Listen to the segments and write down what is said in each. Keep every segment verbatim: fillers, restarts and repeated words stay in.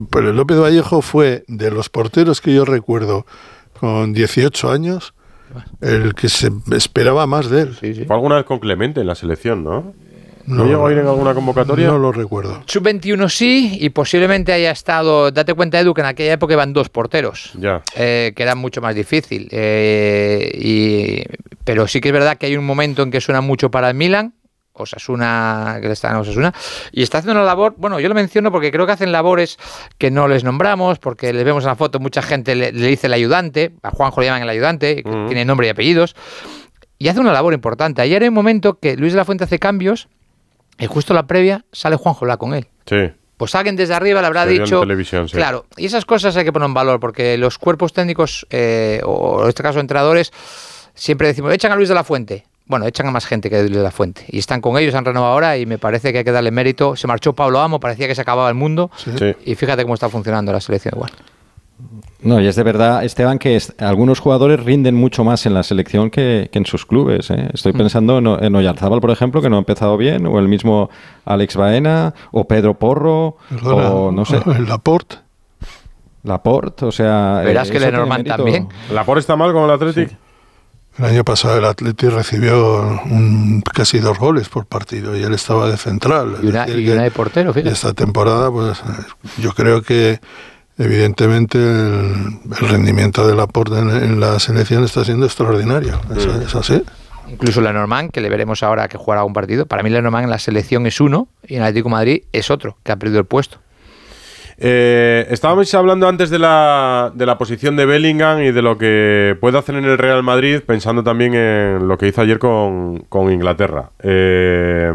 Pero López Vallejo fue, de los porteros que yo recuerdo, con dieciocho años, el que se esperaba más de él. Sí, sí. Fue alguna vez con Clemente en la selección, ¿no? ¿No, No, llegó a ir en alguna convocatoria? No lo recuerdo. sub veintiuno sí, y posiblemente haya estado... Date cuenta, Edu, que en aquella época iban dos porteros, Ya. eh, que era mucho más difícil. Eh, y, pero sí que es verdad que hay un momento en que suena mucho para el Milan, Osasuna, que le está en Osasuna, y está haciendo una labor, bueno, yo lo menciono porque creo que hacen labores que no les nombramos, porque les vemos en la foto, mucha gente le, le dice el ayudante, a Juanjo le llaman el ayudante, que Uh-huh. tiene nombre y apellidos, y hace una labor importante. Ayer hay un momento que Luis de la Fuente hace cambios, y justo la previa sale Juanjo hablar con él. Sí. Pues alguien desde arriba le habrá Se vio en dicho... televisión, sí. Claro, y esas cosas hay que poner en valor, porque los cuerpos técnicos, eh, o en este caso entrenadores, siempre decimos, echan a Luis de la Fuente. Bueno, echan a más gente que Luis de la Fuente. Y están con ellos, han renovado ahora, y me parece que hay que darle mérito. Se marchó Pablo Amo, parecía que se acababa el mundo. Sí. Sí. Y fíjate cómo está funcionando la selección igual. No, y es de verdad, Esteban, que es, algunos jugadores rinden mucho más en la selección que, que en sus clubes. ¿eh? Estoy pensando en, en Oyarzábal, por ejemplo, que no ha empezado bien, o el mismo Alex Baena, o Pedro Porro, Perdona, o no sé, el Laporte. Laporte, o sea... Verás eh, que eso tiene Lenormand mérito. también. ¿Laporte está mal con el Athletic? Sí. El año pasado el Atleti recibió un, casi dos goles por partido y él estaba de central. Y una, Es decir, y una que- de portero, y fíjate. esta temporada, pues yo creo que evidentemente el, el rendimiento de Laporte en, en la selección está siendo extraordinario. Es, Mm. es así. Incluso Lenormand, que le veremos ahora que jugará un partido. Para mí Lenormand en la selección es uno, y en Atlético de Madrid es otro, que ha perdido el puesto. Eh, estábamos hablando antes de la, de la posición de Bellingham y de lo que puede hacer en el Real Madrid, pensando también en lo que hizo ayer con, con Inglaterra. Eh,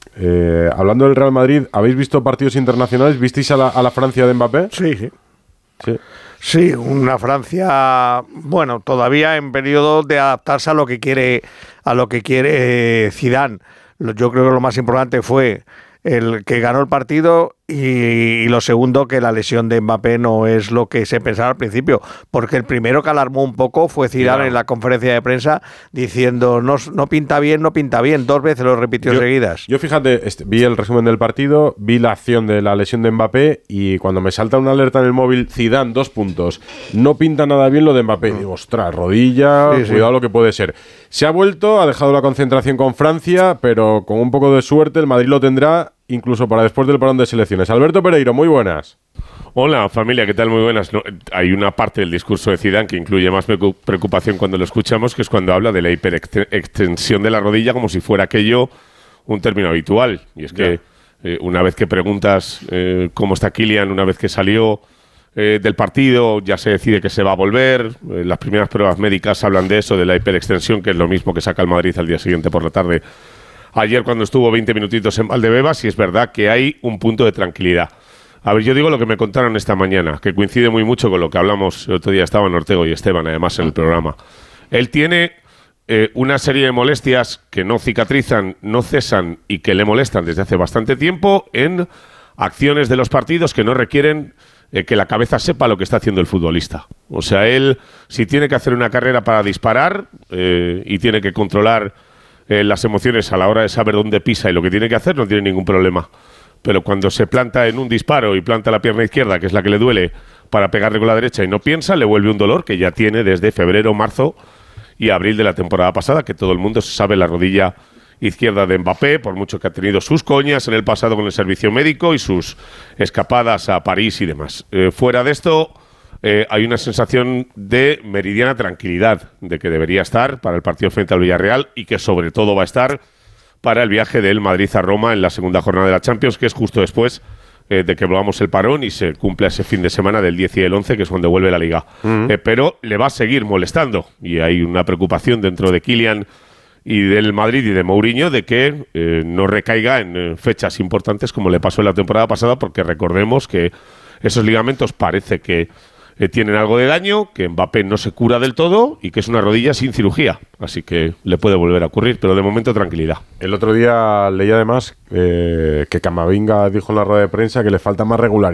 eh, hablando del Real Madrid, ¿habéis visto partidos internacionales? ¿Visteis a la, a la Francia de Mbappé? Sí, sí. Sí. Sí, una Francia, bueno, todavía en periodo de adaptarse a lo que quiere, a lo que quiere Zidane. Yo creo que lo más importante fue el que ganó el partido y, y lo segundo, que la lesión de Mbappé no es lo que se pensaba al principio, porque el primero que alarmó un poco fue Zidane Claro. en la conferencia de prensa diciendo no, no pinta bien, no pinta bien, dos veces lo repitió Yo- seguidas. Yo fíjate, este, vi el resumen del partido, vi la acción de la lesión de Mbappé y cuando me salta una alerta en el móvil, Zidane, dos puntos, no pinta nada bien lo de Mbappé. Digo, ostras, rodilla, Sí, sí. cuidado lo que puede ser. Se ha vuelto, ha dejado la concentración con Francia, pero con un poco de suerte el Madrid lo tendrá incluso para después del parón de selecciones. Alberto Pereiro, muy buenas. Hola familia, ¿qué tal? Muy buenas. No, hay una parte del discurso de Zidane que incluye más preocu- preocupación cuando lo escuchamos, que es cuando habla de la hiperextensión de la rodilla como si fuera aquello un término habitual. Y es que eh, una vez que preguntas eh, cómo está Kylian, una vez que salió eh, del partido, ya se decide que se va a volver. Eh, las primeras pruebas médicas hablan de eso, de la hiperextensión, que es lo mismo que saca el Madrid al día siguiente por la tarde. Ayer cuando estuvo veinte minutitos en Valdebebas, y es verdad que hay un punto de tranquilidad. A ver, yo digo lo que me contaron esta mañana, que coincide muy mucho con lo que hablamos el otro día, estaban Ortego y Esteban, además, en el programa. Él tiene eh, una serie de molestias que no cicatrizan, no cesan y que le molestan desde hace bastante tiempo en acciones de los partidos que no requieren eh, que la cabeza sepa lo que está haciendo el futbolista. O sea, él, si tiene que hacer una carrera para disparar eh, y tiene que controlar eh, las emociones a la hora de saber dónde pisa y lo que tiene que hacer, no tiene ningún problema. Pero cuando se planta en un disparo y planta la pierna izquierda, que es la que le duele, para pegarle con la derecha y no piensa, le vuelve un dolor que ya tiene desde febrero, marzo y abril de la temporada pasada, que todo el mundo sabe la rodilla izquierda de Mbappé, por mucho que ha tenido sus coñas en el pasado con el servicio médico y sus escapadas a París y demás. Eh, fuera de esto, eh, hay una sensación de meridiana tranquilidad, de que debería estar para el partido frente al Villarreal y que sobre todo va a estar para el viaje del Madrid a Roma en la segunda jornada de la Champions, que es justo después eh, de que volvamos el parón y se cumpla ese fin de semana del diez y el once, que es cuando vuelve la Liga. Uh-huh. Eh, pero le va a seguir molestando y hay una preocupación dentro de Kylian y del Madrid y de Mourinho de que eh, no recaiga en eh, fechas importantes como le pasó en la temporada pasada, porque recordemos que esos ligamentos parece que Eh, tienen algo de daño, que Mbappé no se cura del todo y que es una rodilla sin cirugía. Así que le puede volver a ocurrir, pero de momento tranquilidad. El otro día leí además eh, que Camavinga dijo en la rueda de prensa que le falta más regularidad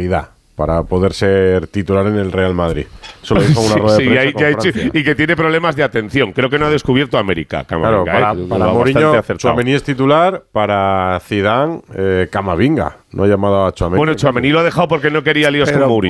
para poder ser titular en el Real Madrid. Eso lo dijo en una rueda Sí, de sí, prensa y, con ha hecho- Francia. y que tiene problemas de atención. Creo que no ha descubierto América, Claro, Camavinga. para, ¿eh? para Lo Mourinho, bastante acertado. Tchouaméni es titular, para Zidane, eh, Camavinga. No ha llamado a Tchouaméni. Bueno, Tchouaméni lo ha dejado porque no quería líos Pero con Mourinho.